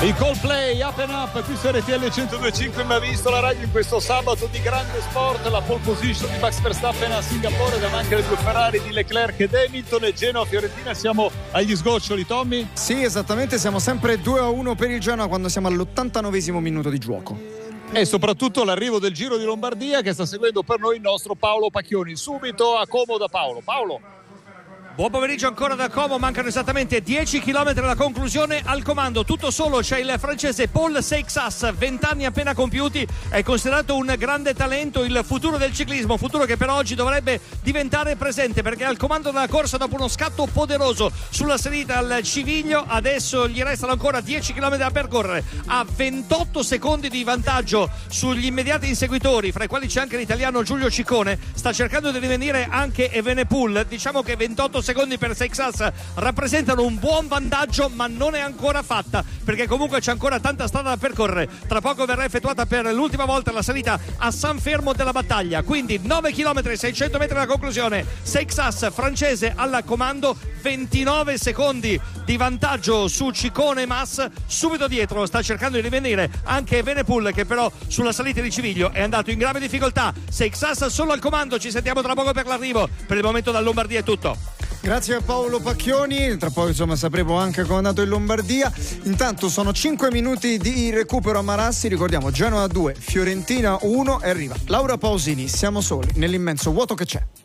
I Coldplay, Up and Up, qui su RTL 102.5. Mi ha visto la radio in questo sabato di grande sport, la pole position di Max Verstappen a Singapore davanti alle due Ferrari di Leclerc ed Hamilton. E Genoa-Fiorentina, siamo agli sgoccioli, Tommy? Sì, esattamente, siamo sempre 2-1 per il Genoa quando siamo all'89esimo minuto di gioco. E soprattutto l'arrivo del Giro di Lombardia che sta seguendo per noi il nostro Paolo Pacchioni. Subito a Como da Paolo. Paolo. Buon pomeriggio ancora da Como, mancano esattamente 10 km alla conclusione. Al comando tutto solo c'è il francese Paul Seixas, 20 anni appena compiuti, è considerato un grande talento, il futuro del ciclismo, futuro che per oggi dovrebbe diventare presente, perché al comando della corsa dopo uno scatto poderoso sulla salita al Civiglio. Adesso gli restano ancora 10 km da percorrere, a 28 secondi di vantaggio sugli immediati inseguitori, fra i quali c'è anche l'italiano Giulio Ciccone, sta cercando di rivenire anche Evenepoel. Diciamo che 28 secondi per Seixas rappresentano un buon vantaggio, ma non è ancora fatta, perché comunque c'è ancora tanta strada da percorrere. Tra poco verrà effettuata per l'ultima volta la salita a San Fermo della Battaglia, quindi 9 km 600 metri alla conclusione. Seixas francese al comando, 29 secondi di vantaggio su Ciccone e Mas. Subito dietro sta cercando di rivenire anche Evenepoel, che però sulla salita di Civiglio è andato in grave difficoltà. Seixas solo al comando, ci sentiamo tra poco per l'arrivo. Per il momento da Lombardia è tutto. Grazie a Paolo Pacchioni, tra poco insomma sapremo anche come è andato in Lombardia. Intanto sono 5 minuti di recupero a Marassi, ricordiamo Genoa 2, Fiorentina 1 e arriva Laura Pausini, siamo soli nell'immenso vuoto che c'è.